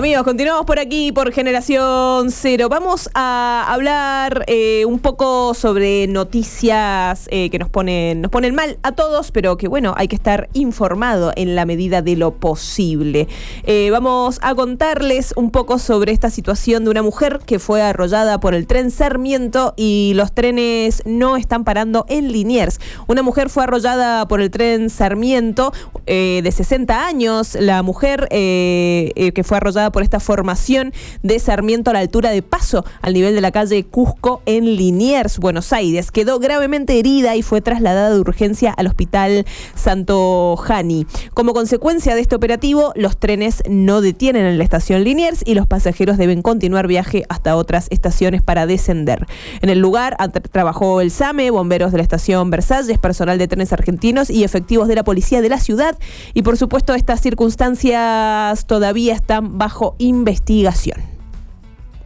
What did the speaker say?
Amigos, continuamos por aquí, por Generación Cero. Vamos a hablar un poco sobre noticias que nos ponen mal a todos, pero que bueno, hay que estar informado en la medida de lo posible. Vamos a contarles un poco sobre esta situación de una mujer que fue arrollada por el tren Sarmiento y los trenes no están parando en Liniers. Una mujer fue arrollada por el tren Sarmiento de 60 años. La mujer que fue arrollada por esta formación de Sarmiento a la altura de Paso, al nivel de la calle Cusco en Liniers, Buenos Aires. Quedó gravemente herida y fue trasladada de urgencia al Hospital Santo Jani. Como consecuencia de este operativo, los trenes no detienen en la estación Liniers y los pasajeros deben continuar viaje hasta otras estaciones para descender. En el lugar trabajó el SAME, bomberos de la estación Versalles, personal de trenes argentinos y efectivos de la policía de la ciudad. Y por supuesto, estas circunstancias todavía están bajo investigación.